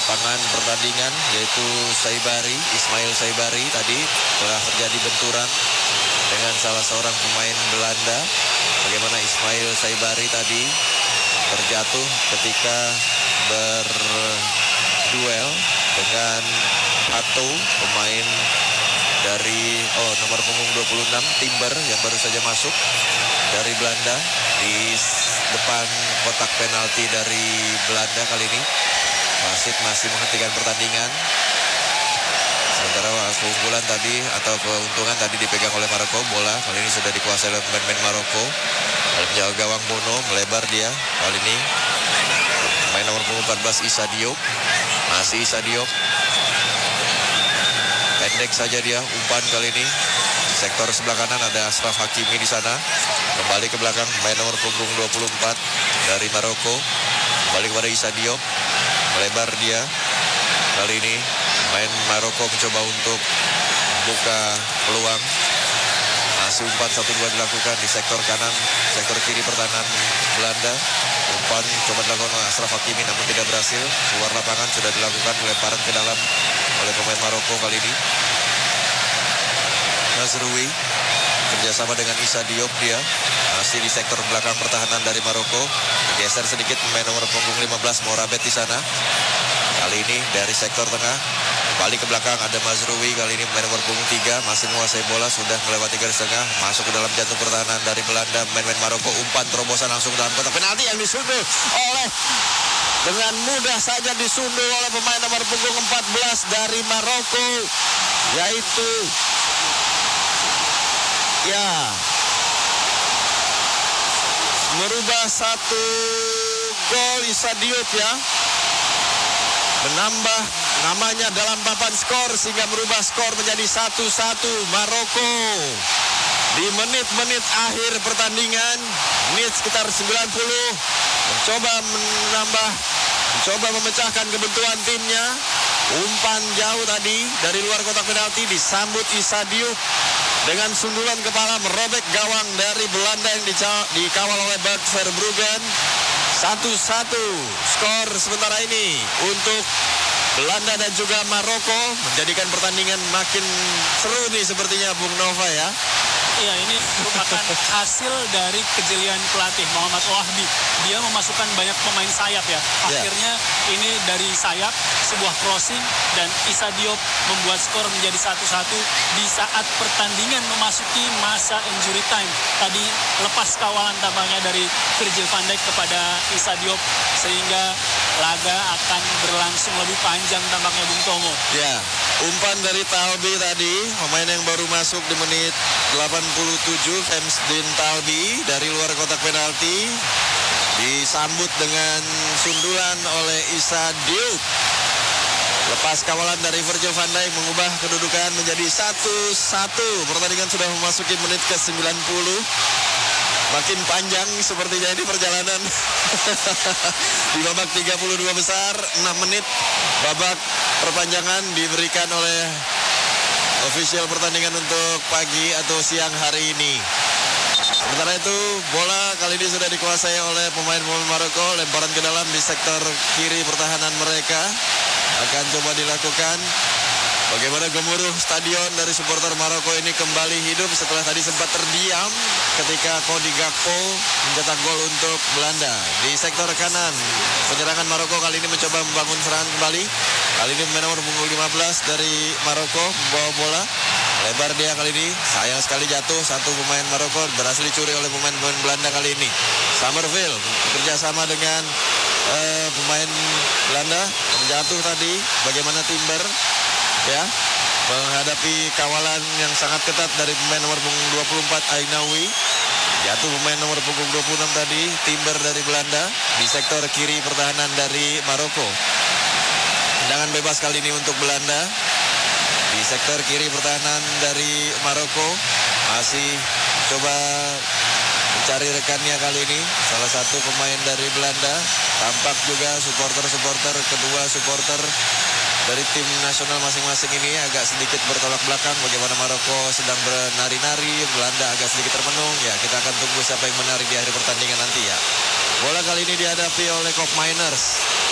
lapangan pertandingan, yaitu Ismail Saibari. Tadi telah terjadi benturan dengan salah seorang pemain Belanda. Bagaimana Ismail Saibari tadi terjatuh ketika berduel dengan Hato, pemain dari nomor punggung 26 Timber yang baru saja masuk dari Belanda di depan kotak penalti dari Belanda. Kali ini wasit masih menghentikan pertandingan. Sementara keunggulan tadi atau keuntungan tadi dipegang oleh Maroko. Bola kali ini sudah dikuasai oleh pemain Maroko. Penjaga gawang Bono melebar dia. Kali ini pemain nomor punggung 14 Issa Diop. Masih Issa Diop. Pendek saja dia, umpan kali ini. Sektor sebelah kanan ada Ashraf Hakimi di sana. Kembali ke belakang pemain nomor punggung 24 dari Maroko. Kembali kepada Issa Diop. Melebar dia. Kali ini pemain Maroko mencoba untuk buka peluang. Masih umpan 1-2 dilakukan di sektor kanan, sektor kiri pertahanan Belanda. Umpan coba dilakukan oleh Ashraf Hakimi namun tidak berhasil. Keluar lapangan sudah dilakukan lemparan ke dalam oleh pemain Maroko kali ini. Mazrui kerjasama dengan Issa Diop dia. Masih di sektor belakang pertahanan dari Maroko. Geser sedikit pemain nomor punggung 15 Morabet di sana. Kali ini dari sektor tengah. Kembali ke belakang ada Mazrui. Kali ini pemain nomor punggung 3 masih menguasai bola. Sudah melewati garis tengah. Masuk ke dalam jantung pertahanan dari Belanda. Pemain Maroko umpan terobosan langsung dalam kotak penalti yang disundul oleh dengan mudah saja disundul oleh pemain nomor punggung 14 dari Maroko, yaitu merubah satu gol Issa Diop ya. Menambah namanya dalam papan skor sehingga merubah skor menjadi 1-1 Maroko. Di menit-menit akhir pertandingan, menit sekitar 90, mencoba memecahkan kebuntuan timnya. Umpan jauh tadi dari luar kotak penalti disambut Issa Diop dengan sundulan kepala merobek gawang dari Belanda yang dikawal oleh Bart Verbruggen. 1-1 skor sementara ini untuk Belanda dan juga Maroko, menjadikan pertandingan makin seru nih sepertinya Bung Nova ya. Iya, ini merupakan hasil dari kejelian pelatih Muhammad Wahbi. Dia memasukkan banyak pemain sayap ya. Akhirnya ini dari sayap, sebuah crossing, dan Issa Diop membuat skor menjadi 1-1 di saat pertandingan memasuki masa injury time. Tadi lepas kawalan tampaknya dari Virgil van Dijk kepada Issa Diop, sehingga laga akan berlangsung lebih panjang tampaknya Bung Tomo. Ya, umpan dari Talbi tadi, pemain yang baru masuk di menit 87, Femsdin Talbi dari luar kotak penalti, disambut dengan sundulan oleh Issa Diop. Lepas kawalan dari Virgil van Dijk mengubah kedudukan menjadi 1-1. Pertandingan sudah memasuki menit ke-90. Makin panjang sepertinya ini perjalanan. Di babak 32 besar, 6 menit babak perpanjangan diberikan oleh official pertandingan untuk pagi atau siang hari ini. Sementara itu bola kali ini sudah dikuasai oleh pemain Maroko. Lemparan ke dalam di sektor kiri pertahanan mereka akan coba dilakukan. Bagaimana gemuruh stadion dari supporter Maroko ini kembali hidup setelah tadi sempat terdiam ketika Cody Gakpo mencetak gol untuk Belanda. Di sektor kanan, penyerangan Maroko kali ini mencoba membangun serangan kembali. Kali ini pemain nomor punggung 15 dari Maroko membawa bola. Lebar dia kali ini, sayang sekali jatuh. Satu pemain Maroko berhasil dicuri oleh pemain Belanda kali ini. Summerville bekerjasama dengan pemain Belanda menjatuh tadi. Bagaimana Timber ya menghadapi kawalan yang sangat ketat dari pemain nomor punggung 24 Ainawi. Jatuh pemain nomor punggung 26 tadi, Timber dari Belanda di sektor kiri pertahanan dari Maroko. Tendangan bebas kali ini untuk Belanda. Di sektor kiri pertahanan dari Maroko masih coba mencari rekannya kali ini. Salah satu pemain dari Belanda. Tampak juga supporter-supporter, kedua supporter dari tim nasional masing-masing ini agak sedikit bertolak belakang. Bagaimana Maroko sedang bernari-nari, Belanda agak sedikit termenung. Ya, kita akan tunggu siapa yang menari di akhir pertandingan nanti ya. Bola kali ini dihadapi oleh Koopmeiners.